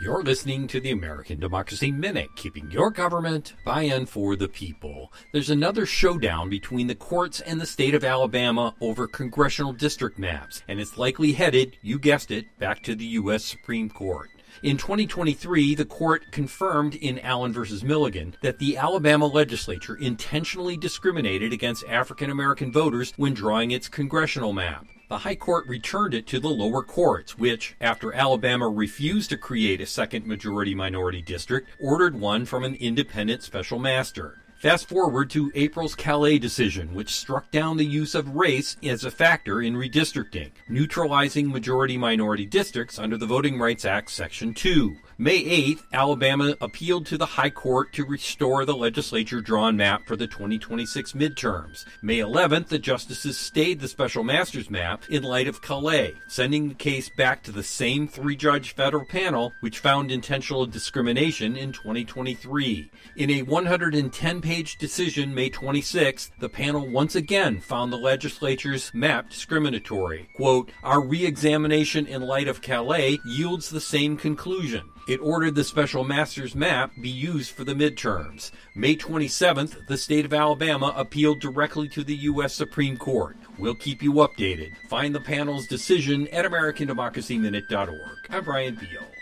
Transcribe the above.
You're listening to the American Democracy Minute, keeping your government by and for the people. There's another showdown between the courts and the state of Alabama over congressional district maps, and it's likely headed, you guessed it, back to the U.S. Supreme Court. In 2023, the court confirmed in Allen v. Milligan that the Alabama legislature intentionally discriminated against African American voters when drawing its congressional map. The High Court returned it to the lower courts, which, after Alabama refused to create a second majority-minority district, ordered one from an independent special master. Fast forward to April's Calais decision, which struck down the use of race as a factor in redistricting, neutralizing majority-minority districts under the Voting Rights Act Section 2. May 8th, Alabama appealed to the High Court to restore the legislature-drawn map for the 2026 midterms. May 11th, the justices stayed the special master's map in light of Calais, sending the case back to the same three-judge federal panel which found intentional discrimination in 2023. In a 110-page decision May 26th, the panel once again found the legislature's map discriminatory. Quote, "Our re-examination in light of Calais yields the same conclusion." It ordered the special master's map be used for the midterms. May 27th, the state of Alabama appealed directly to the U.S. Supreme Court. We'll keep you updated. Find the panel's decision at AmericanDemocracyMinute.org. I'm Brian Beal.